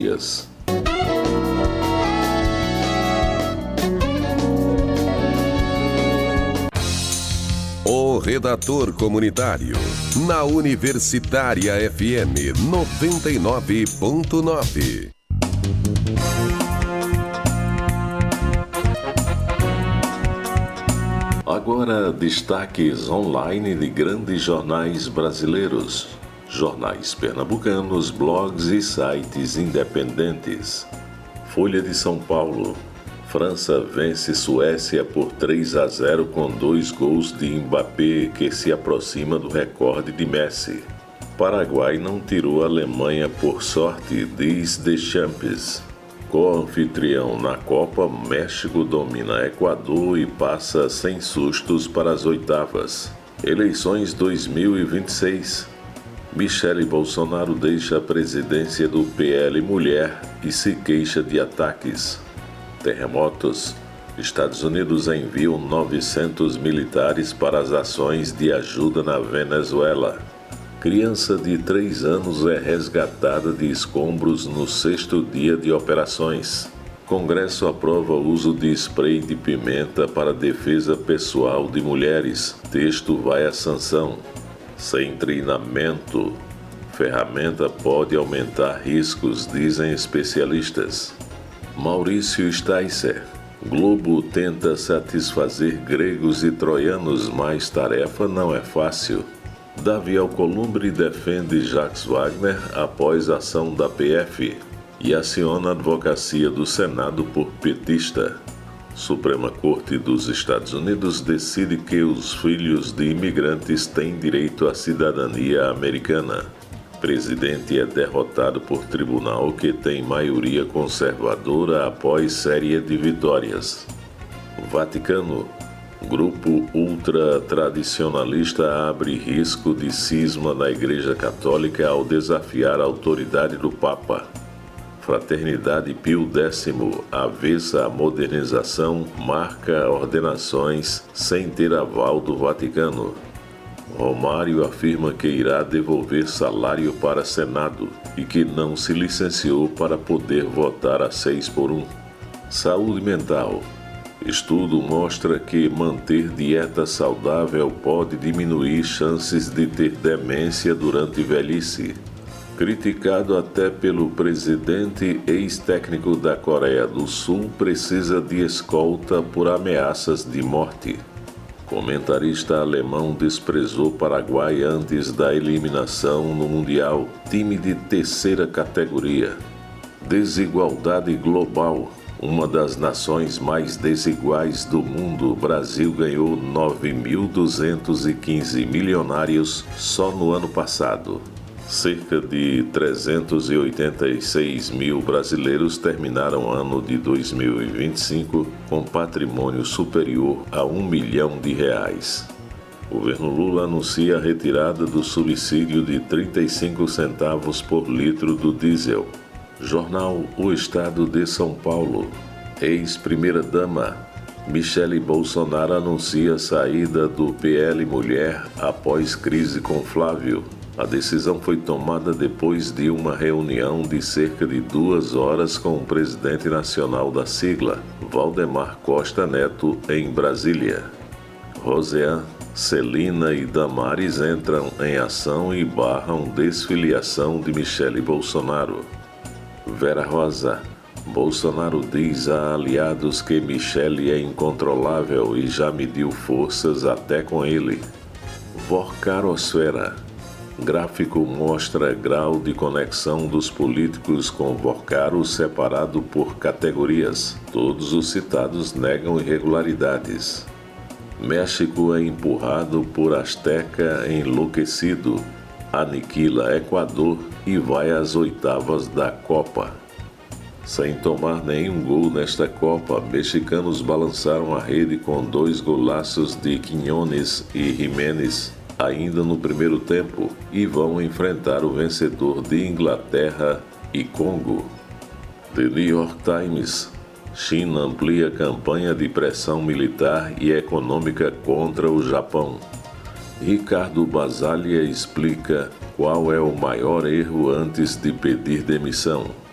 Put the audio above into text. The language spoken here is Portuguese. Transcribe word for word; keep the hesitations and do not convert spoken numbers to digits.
O Redator Comunitário, na Universitária F M noventa e nove ponto nove. Agora, destaques online de grandes jornais brasileiros, jornais pernambucanos, blogs e sites independentes. Folha de São Paulo. França vence Suécia por três a zero com dois gols de Mbappé, que se aproxima do recorde de Messi. Paraguai não tirou a Alemanha por sorte, diz Deschamps. Co-anfitrião na Copa, México domina Equador e passa sem sustos para as oitavas. Eleições dois mil e vinte e seis. Michele Bolsonaro deixa a presidência do P L Mulher e se queixa de ataques. Terremotos. Estados Unidos enviam novecentos militares para as ações de ajuda na Venezuela. Criança de três anos é resgatada de escombros no sexto dia de operações. Congresso aprova o uso de spray de pimenta para defesa pessoal de mulheres. Texto vai à sanção. Sem treinamento, ferramenta pode aumentar riscos, dizem especialistas. Maurício Sticer. Globo tenta satisfazer gregos e troianos, mas tarefa não é fácil. Davi Alcolumbre defende Jacques Wagner após ação da P F e aciona a advocacia do Senado por petista. Suprema Corte dos Estados Unidos decide que os filhos de imigrantes têm direito à cidadania americana. Presidente é derrotado por tribunal que tem maioria conservadora após série de vitórias. Vaticano. Grupo ultra-tradicionalista abre risco de cisma na Igreja Católica ao desafiar a autoridade do Papa. Fraternidade Pio Décimo, avessa à modernização, marca ordenações sem ter aval do Vaticano. Romário afirma que irá devolver salário para Senado e que não se licenciou para poder votar a seis por um. Saúde mental. Estudo mostra que manter dieta saudável pode diminuir chances de ter demência durante velhice. Criticado até pelo presidente, ex-técnico da Coreia do Sul precisa de escolta por ameaças de morte. Comentarista alemão desprezou Paraguai antes da eliminação no Mundial, time de terceira categoria. Desigualdade global. Uma das nações mais desiguais do mundo, o Brasil ganhou nove mil duzentos e quinze milionários só no ano passado. Cerca de trezentos e oitenta e seis mil brasileiros terminaram o ano de dois mil e vinte e cinco com patrimônio superior a um milhão de reais. O governo Lula anuncia a retirada do subsídio de trinta e cinco centavos por litro do diesel. Jornal O Estado de São Paulo. Ex-primeira-dama Michele Bolsonaro anuncia saída do P L Mulher após crise com Flávio. A decisão foi tomada depois de uma reunião de cerca de duas horas com o presidente nacional da sigla, Valdemar Costa Neto, em Brasília. Roseanne, Celina e Damares entram em ação e barram desfiliação de Michele Bolsonaro. Vera Rosa. Bolsonaro diz a aliados que Michele é incontrolável e já mediu forças até com ele. Vorcarosfera. Gráfico mostra grau de conexão dos políticos com Vorcaro separado por categorias. Todos os citados negam irregularidades. México é empurrado por Azteca enlouquecido. Aniquila Equador e vai às oitavas da Copa. Sem tomar nenhum gol nesta Copa, mexicanos balançaram a rede com dois golaços de Quiñones e Jiménez ainda no primeiro tempo e vão enfrentar o vencedor de Inglaterra e Congo. The New York Times. China amplia campanha de pressão militar e econômica contra o Japão. Ricardo Basaglia explica qual é o maior erro antes de pedir demissão.